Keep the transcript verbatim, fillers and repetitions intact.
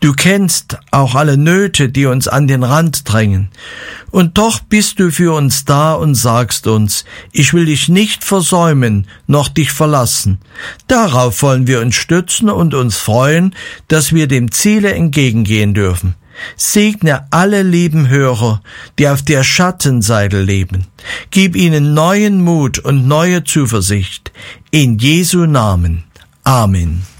Du kennst auch alle Nöte, die uns an den Rand drängen. Und doch bist du für uns da und sagst uns, ich will dich nicht versäumen, noch dich verlassen. Darauf wollen wir uns stützen und uns freuen, dass wir dem Ziele entgegengehen dürfen. Segne alle lieben Hörer, die auf der Schattenseite leben. Gib ihnen neuen Mut und neue Zuversicht. In Jesu Namen. Amen.